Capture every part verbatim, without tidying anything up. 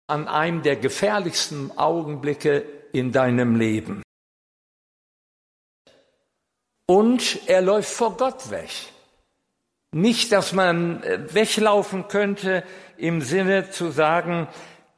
an einem der gefährlichsten Augenblicke in deinem Leben. Und er läuft vor Gott weg. Nicht, dass man weglaufen könnte im Sinne zu sagen,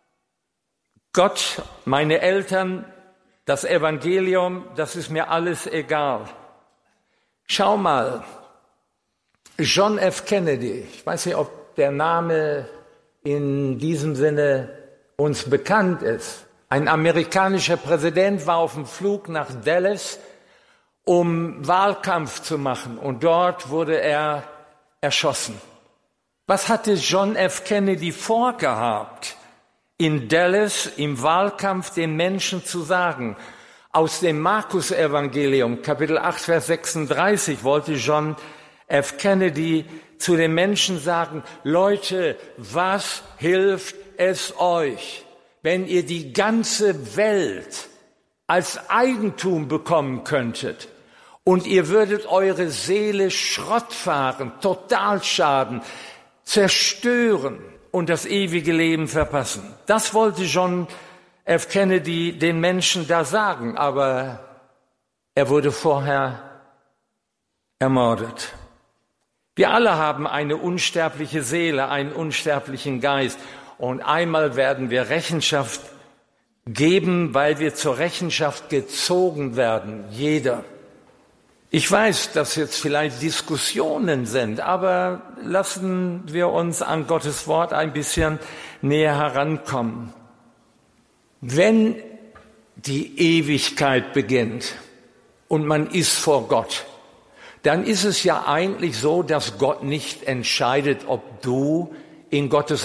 Gott, meine Eltern, das Evangelium, das ist mir alles egal. Schau mal, John F. Kennedy, ich weiß nicht, ob der Name in diesem Sinne uns bekannt ist. Ein amerikanischer Präsident war auf dem Flug nach Dallas, um Wahlkampf zu machen, und dort wurde er erschossen. Was hatte John F. Kennedy vorgehabt, in Dallas im Wahlkampf den Menschen zu sagen? Aus dem Markus-Evangelium, Kapitel acht, Vers sechsunddreißig, wollte John F. Kennedy zu den Menschen sagen: Leute, was hilft es euch, wenn ihr die ganze Welt als Eigentum bekommen könntet und ihr würdet eure Seele Schrott fahren, Totalschaden, zerstören und das ewige Leben verpassen? Das wollte John F. Kennedy den Menschen da sagen, aber er wurde vorher ermordet. Wir alle haben eine unsterbliche Seele, einen unsterblichen Geist, und einmal werden wir Rechenschaft geben, weil wir zur Rechenschaft gezogen werden, jeder. Ich weiß, dass jetzt vielleicht Diskussionen sind, aber lassen wir uns an Gottes Wort ein bisschen näher herankommen. Wenn die Ewigkeit beginnt und man ist vor Gott, dann ist es ja eigentlich so, dass Gott nicht entscheidet, ob du in Gottes